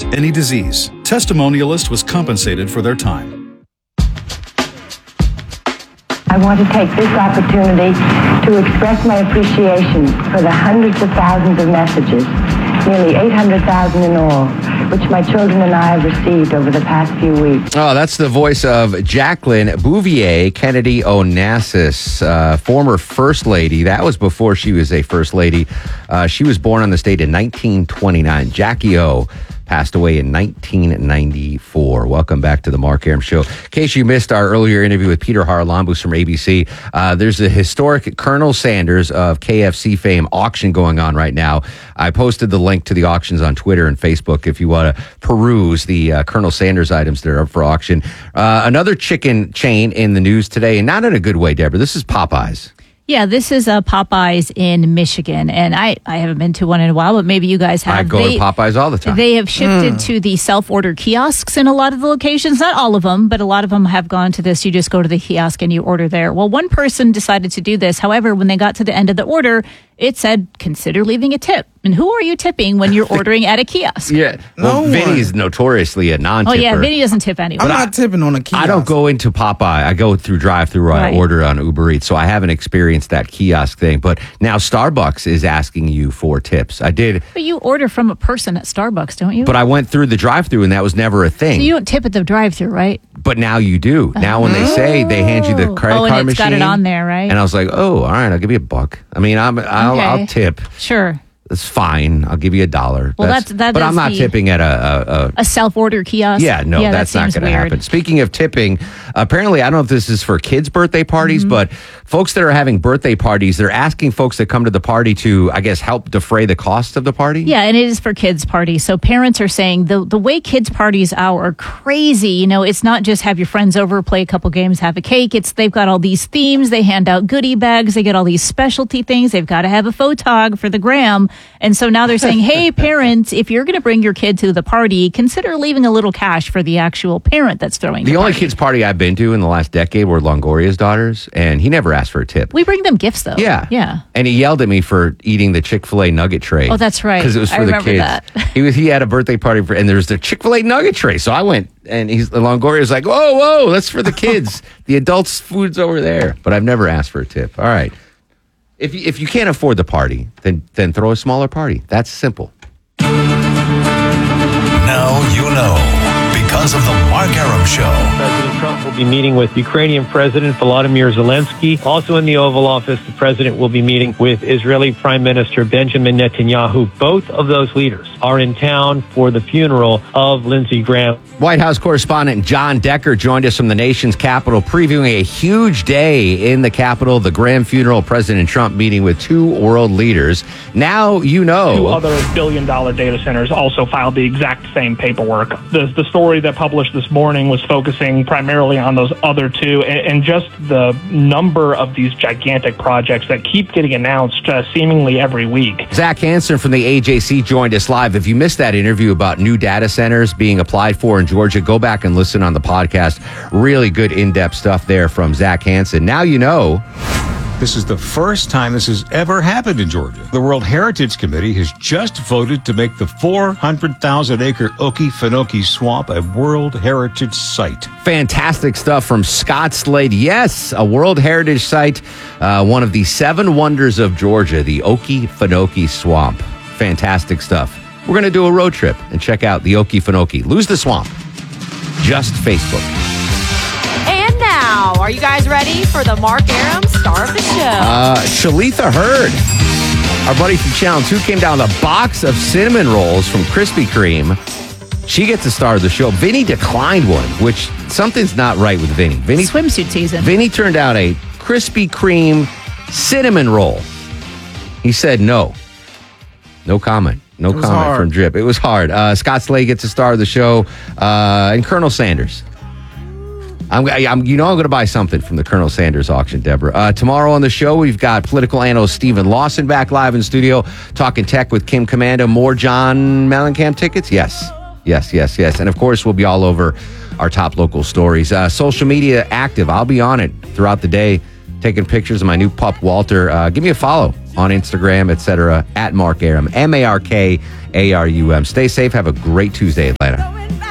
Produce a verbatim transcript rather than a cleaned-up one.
any disease. Testimonialist was compensated for their time. I want to take this opportunity to express my appreciation for the hundreds of thousands of messages, nearly eight hundred thousand in all, which my children and I have received over the past few weeks. Oh, that's the voice of Jacqueline Bouvier Kennedy Onassis, uh, former First Lady. That was before she was a First Lady. Uh, she was born on this date in nineteen twenty-nine. Jackie O passed away in nineteen ninety-four. Welcome back to the Mark Arum Show. In case you missed our earlier interview with Peter Haralambous from A B C, uh, there's a historic Colonel Sanders of K F C fame auction going on right now. I posted the link to the auctions on Twitter and Facebook if you want to peruse the uh, Colonel Sanders items that are up for auction. Uh, another chicken chain in the news today, and not in a good way, Deborah. This is Popeyes. Yeah, this is a Popeyes in Michigan, and I, I haven't been to one in a while, but maybe you guys have. I go they, to Popeyes all the time. They have shifted Mm. to the self-order kiosks in a lot of the locations. Not all of them, but a lot of them have gone to this. You just go to the kiosk and you order there. Well, one person decided to do this. However, when they got to the end of the order, it said, consider leaving a tip. And who are you tipping when you're ordering at a kiosk? Yeah. Well, No Vinny's one. notoriously a non-tipper. Oh, yeah, Vinny doesn't tip anyone. I'm not tipping on a kiosk. I don't go into Popeye. I go through drive-through or Right. I order on Uber Eats, so I haven't experienced that kiosk thing. But now Starbucks is asking you for tips. I did, But you order from a person at Starbucks, don't you? but I went through the drive-through and that was never a thing. So you don't tip at the drive-thru, right? But now you do. Now when they say, they hand you the credit Oh, and card it's machine. got it on there, right? And I was like, oh, all right, I'll give you a buck. I mean, I'm, I'll, Okay. I'll tip. Sure. It's fine. I'll give you a dollar. Well, that's- that But is I'm not the- tipping at a... a, a A self-order kiosk? Yeah, no, that that's not seems going to weird. happen. Speaking of tipping, apparently, I don't know if this is for kids' birthday parties, Mm-hmm. but folks that are having birthday parties, they're asking folks that come to the party to, I guess, help defray the cost of the party. Yeah, and it is for kids' parties. So parents are saying the the way kids' parties are, are crazy. You know, it's not just have your friends over, play a couple games, have a cake. It's they've got all these themes. They hand out goodie bags. They get all these specialty things. They've got to have a photog for the gram. And so now they're saying, hey, parents, if you're going to bring your kid to the party, consider leaving a little cash for the actual parent that's throwing the, The only party. kids' party I've been to in the last decade were Longoria's daughters, and he never asked for a tip. We bring them gifts, though. Yeah. Yeah. And he yelled at me for eating the Chick-fil-A nugget tray. Oh, that's right. Because it was I for the remember kids. that. He was he had a birthday party for, and there was the Chick-fil-A nugget tray. So I went, and he's Longoria was like, whoa, whoa, that's for the kids. The adults' food's over there. But I've never asked for a tip. All right. If you, if you can't afford the party, then then throw a smaller party. That's simple. Now you know, because of the Mark Arum Show. President Trump will be meeting with Ukrainian President Volodymyr Zelensky. Also in the Oval Office, the president will be meeting with Israeli Prime Minister Benjamin Netanyahu. Both of those leaders are in town for the funeral of Lindsey Graham. White House correspondent John Decker joined us from the nation's capital, previewing a huge day in the Capitol, the Graham funeral, President Trump meeting with two world leaders. Now you know. Two other billion-dollar data centers also filed the exact same paperwork. The, the story that published this morning was focusing primarily on those other two and, and just the number of these gigantic projects that keep getting announced uh, seemingly every week. Zach Hansen from the A J C joined us live. If you missed that interview about new data centers being applied for in Georgia, go back and listen on the podcast. Really good in-depth stuff there from Zach Hansen. Now you know. This is the first time this has ever happened in Georgia. The World Heritage Committee has just voted to make the four hundred thousand acre Okefenokee Swamp a World Heritage Site. Fantastic stuff from Scott Slade. Yes, a World Heritage Site, uh, one of the seven wonders of Georgia, the Okefenokee Swamp. Fantastic stuff. We're going to do a road trip and check out the Okefenokee. Lose the Swamp. Just Facebook. And now, are you guys ready for the Mark Arum star of the show? Uh, Shalitha Hurd, our buddy from Channel two, came down with a box of cinnamon rolls from Krispy Kreme. She gets the star of the show. Vinny declined one, which something's not right with Vinny. Vinny Swimsuit season. Vinny turned out a Krispy Kreme cinnamon roll. He said no. No comment. No comment hard. from Drip. It was hard. Uh, Scott Slade gets the star of the show, uh, and Colonel Sanders. I'm, I'm, you know I'm going to buy something from the Colonel Sanders auction, Deborah. Uh, tomorrow on the show, we've got political analyst Stephen Lawson back live in studio, talking tech with Kim Commando. More John Mellencamp tickets? Yes. Yes, yes, yes. And, of course, we'll be all over our top local stories. Uh, social media active. I'll be on it throughout the day, taking pictures of my new pup, Walter. Uh, give me a follow on Instagram, et cetera, at Mark Arum, M A R K A R U M. Stay safe. Have a great Tuesday, Atlanta.